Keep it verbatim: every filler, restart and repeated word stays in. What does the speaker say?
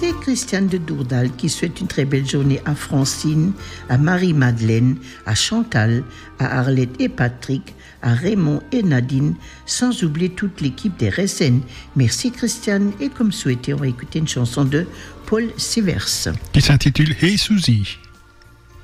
C'est Christiane de Dourdal qui souhaite une très belle journée à Francine, à Marie-Madeleine, à Chantal, à Arlette et Patrick, à Raymond et Nadine, sans oublier toute l'équipe des R S N. Merci Christiane, et comme souhaité, on va écouter une chanson de Paul Sivers qui s'intitule Hey Suzy.